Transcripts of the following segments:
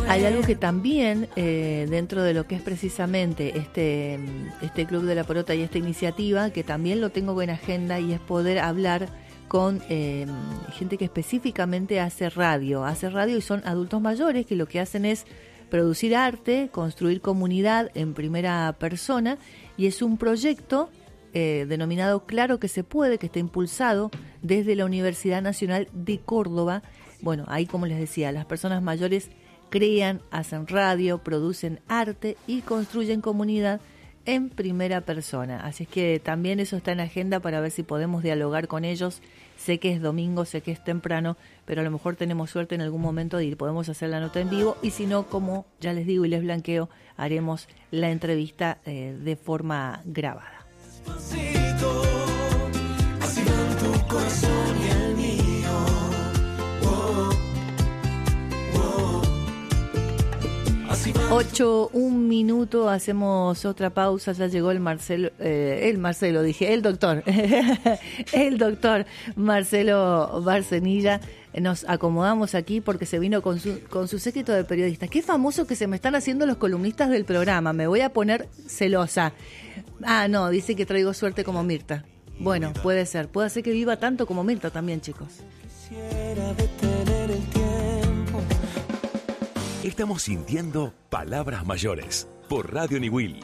Hay algo que también, dentro de lo que es precisamente este Club de la Porota y esta iniciativa, que también lo tengo en agenda, y es poder hablar con gente que específicamente hace radio y son adultos mayores que lo que hacen es producir arte, construir comunidad en primera persona, y es un proyecto denominado Claro que se puede, que está impulsado desde la Universidad Nacional de Córdoba. Bueno, ahí, como les decía, las personas mayores crean, hacen radio, producen arte y construyen comunidad en primera persona. Así es que también eso está en agenda para ver si podemos dialogar con ellos. Sé que es domingo, sé que es temprano, pero a lo mejor tenemos suerte en algún momento de ir, podemos hacer la nota en vivo, y si no, como ya les digo y les blanqueo, haremos la entrevista de forma grabada. Despacito, así va tu corazón y el mío. Oh, oh. 8, 1 minuto, hacemos otra pausa. Ya llegó el doctor el doctor Marcelo Barcenilla. Nos acomodamos aquí porque se vino con su séquito de periodistas. Qué famoso que se me están haciendo los columnistas del programa. Me voy a poner celosa. Ah, no, dice que traigo suerte como Mirta. Bueno, puede ser que viva tanto como Mirta también, chicos. Quisiera detener el tiempo. Estamos sintiendo Palabras Mayores por Radio Niwil.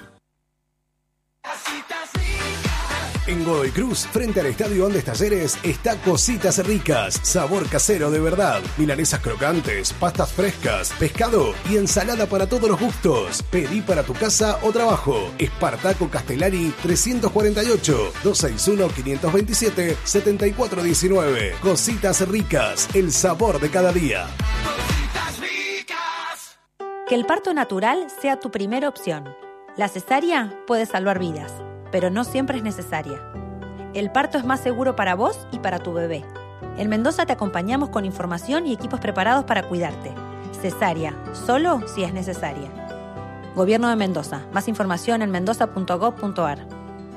En Godoy Cruz, frente al Estadio Andes Talleres, está Cositas Ricas, sabor casero de verdad, milanesas crocantes, pastas frescas, pescado y ensalada para todos los gustos. Pedí para tu casa o trabajo. Espartaco Castellani 348 261 527 7419. Cositas Ricas, el sabor de cada día. Cositas Ricas. Que el parto natural sea tu primera opción. La cesárea puede salvar vidas, pero no siempre es necesaria. El parto es más seguro para vos y para tu bebé. En Mendoza te acompañamos con información y equipos preparados para cuidarte. Cesárea, solo si es necesaria. Gobierno de Mendoza. Más información en mendoza.gov.ar.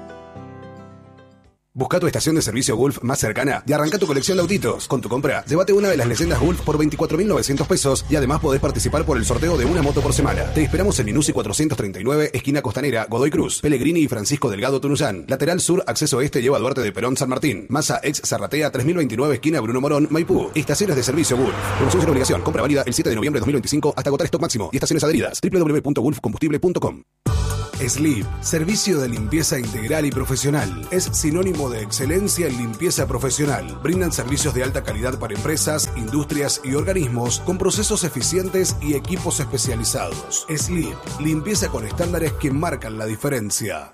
Busca tu estación de servicio Gulf más cercana y arranca tu colección de autitos. Con tu compra, llévate una de las leyendas Gulf por 24.900 pesos y además podés participar por el sorteo de una moto por semana. Te esperamos en Minuci 439, esquina Costanera, Godoy Cruz, Pellegrini y Francisco Delgado Tunuyán. Lateral sur, acceso este, lleva a Duarte de Perón San Martín. Masa ex Zarratea 3029, esquina Bruno Morón, Maipú. Estaciones de servicio Gulf. Promoción sin obligación. Compra válida el 7 de noviembre de 2025 hasta agotar stock máximo y estaciones adheridas. www.gulfcombustible.com. Sleep, servicio de limpieza integral y profesional. Es sinónimo de excelencia en limpieza profesional. Brindan servicios de alta calidad para empresas, industrias y organismos con procesos eficientes y equipos especializados. Sleep, limpieza con estándares que marcan la diferencia.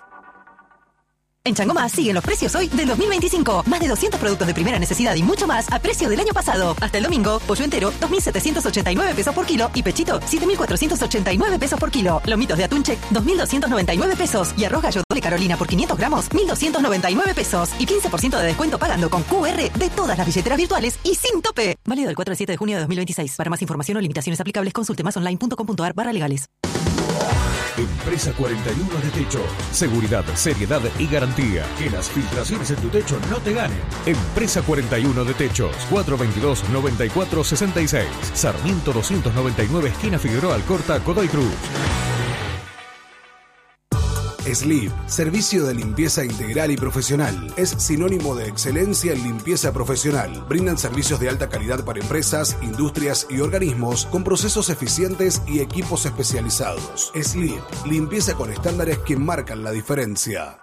En Changomá siguen los precios hoy del 2025. Más de 200 productos de primera necesidad y mucho más a precio del año pasado. Hasta el domingo, pollo entero, 2.789 pesos por kilo. Y pechito, 7.489 pesos por kilo. Lomitos de atún check, 2.299 pesos. Y arroz gallo doble Carolina por 500 gramos, 1.299 pesos. Y 15% de descuento pagando con QR de todas las billeteras virtuales y sin tope. Válido del 4 al 7 de junio de 2026. Para más información o limitaciones aplicables, consulte masonline.com.ar/legales. Empresa 41 de Techo. Seguridad, seriedad y garantía. Que las filtraciones en tu techo no te ganen. Empresa 41 de Techos. 422-9466. Sarmiento 299, esquina Figueroa Alcorta, Godoy Cruz. Sleep, servicio de limpieza integral y profesional. Es sinónimo de excelencia en limpieza profesional. Brindan servicios de alta calidad para empresas, industrias y organismos con procesos eficientes y equipos especializados. Sleep, limpieza con estándares que marcan la diferencia.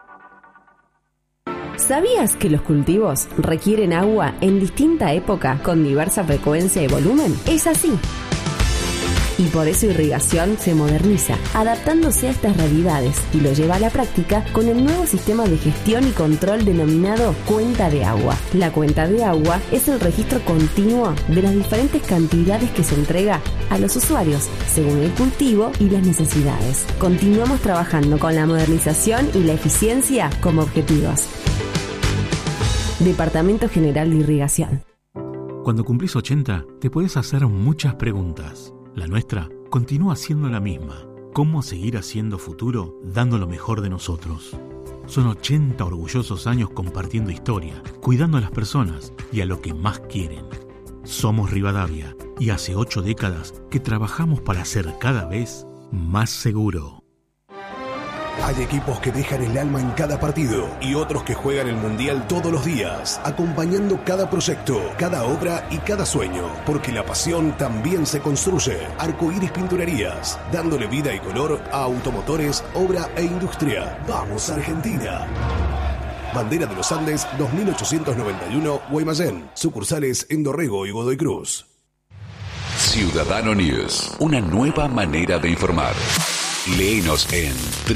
¿Sabías que los cultivos requieren agua en distinta época con diversa frecuencia y volumen? Es así. Y por eso Irrigación se moderniza, adaptándose a estas realidades y lo lleva a la práctica con el nuevo sistema de gestión y control denominado Cuenta de Agua. La Cuenta de Agua es el registro continuo de las diferentes cantidades que se entrega a los usuarios, según el cultivo y las necesidades. Continuamos trabajando con la modernización y la eficiencia como objetivos. Departamento General de Irrigación. Cuando cumplís 80, te podés hacer muchas preguntas. La nuestra continúa siendo la misma. ¿Cómo seguir haciendo futuro dando lo mejor de nosotros? Son 80 orgullosos años compartiendo historia, cuidando a las personas y a lo que más quieren. Somos Rivadavia, y hace 8 décadas que trabajamos para ser cada vez más seguro. Hay equipos que dejan el alma en cada partido y otros que juegan el Mundial todos los días, acompañando cada proyecto, cada obra y cada sueño, porque la pasión también se construye. Arcoíris Pinturerías, dándole vida y color a automotores, obra e industria. ¡Vamos, Argentina! Bandera de los Andes 2891, Guaymallén. Sucursales en Dorrego y Godoy Cruz. Ciudadano News, una nueva manera de informar. Léenos en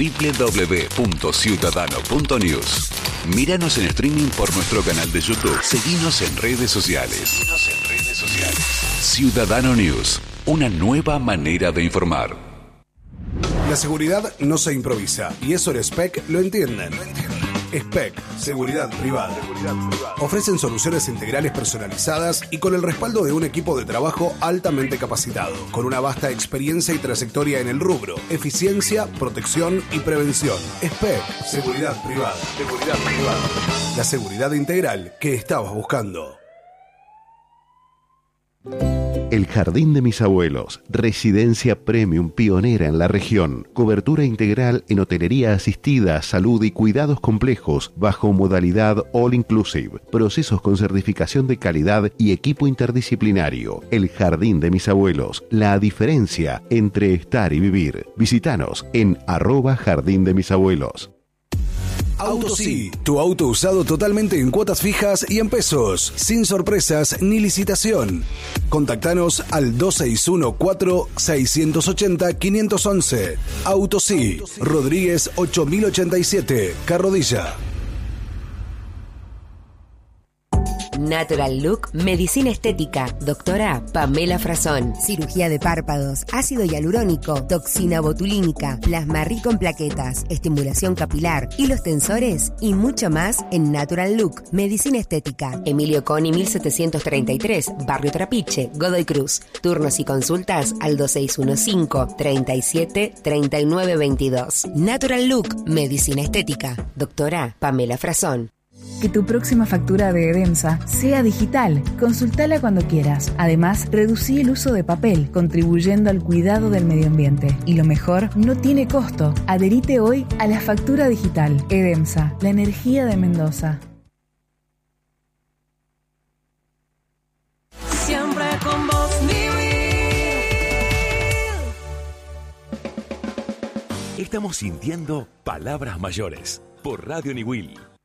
www.ciudadano.news. Míranos en streaming por nuestro canal de YouTube. Seguinos en redes sociales. Ciudadano News, una nueva manera de informar. La seguridad no se improvisa y eso el SPEC lo entienden. SPEC, Seguridad Privada. Ofrecen soluciones integrales personalizadas y con el respaldo de un equipo de trabajo altamente capacitado, con una vasta experiencia y trayectoria en el rubro, eficiencia, protección y prevención. SPEC, Seguridad Privada. La seguridad integral que estabas buscando. El Jardín de mis abuelos, residencia premium pionera en la región, cobertura integral en hotelería asistida, salud y cuidados complejos bajo modalidad all inclusive, procesos con certificación de calidad y equipo interdisciplinario. El Jardín de mis abuelos, la diferencia entre estar y vivir. Visítanos en @Jardín de mis abuelos. Autosí, tu auto usado totalmente en cuotas fijas y en pesos, sin sorpresas ni licitación. Contactanos al 2614-680-511. Autosí, Rodríguez 8087, Carrodilla. Natural Look, Medicina Estética, doctora Pamela Frazón. Cirugía de párpados, ácido hialurónico, toxina botulínica, plasma rico en plaquetas, estimulación capilar, hilos tensores y mucho más en Natural Look, Medicina Estética. Emilio Coni 1733, Barrio Trapiche, Godoy Cruz. Turnos y consultas al 2615 37 39 22. Natural Look, Medicina Estética, doctora Pamela Frazón. Que tu próxima factura de Edemsa sea digital. Consultala cuando quieras. Además, reducí el uso de papel, contribuyendo al cuidado del medio ambiente. Y lo mejor, no tiene costo. Adherite hoy a la factura digital. Edemsa, la energía de Mendoza. Siempre con vos, Estamos sintiendo Palabras Mayores por Radio Niwil.